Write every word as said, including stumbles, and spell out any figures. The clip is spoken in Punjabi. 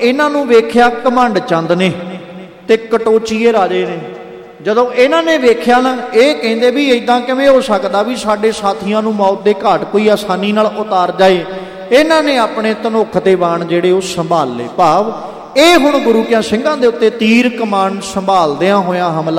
ਇਹਨਾਂ ਨੂੰ ਵੇਖਿਆ ਘਮੰਡ ਚੰਦ ਨੇ ਤੇ ਕਟੋਚੀਏ ਰਾਜੇ ਨੇ। ਜਦੋਂ ਇਹਨਾਂ ਨੇ ਵੇਖਿਆ ਨਾ, ਇਹ ਕਹਿੰਦੇ ਵੀ ਇੱਦਾਂ ਕਿਵੇਂ ਹੋ ਸਕਦਾ ਵੀ ਸਾਡੇ ਸਾਥੀਆਂ ਨੂੰ ਮੌਤ ਦੇ ਘਾਟ ਕੋਈ ਆਸਾਨੀ ਨਾਲ ਉਤਾਰ ਜਾਏ। ਇਹਨਾਂ ਨੇ ਆਪਣੇ ਧਨੁੱਖ ਤੇ ਬਾਣ ਜਿਹੜੇ ਉਹ ਸੰਭਾਲ ਲਏ। ਭਾਵ ਇਹ ਹੁਣ ਗੁਰੂ ਕਿਆਂ ਸਿੰਘਾਂ ਦੇ ਉੱਤੇ ਤੀਰ ਕਮਾਨ ਸੰਭਾਲਦਿਆਂ ਹੋਇਆਂ ਹਮਲਾ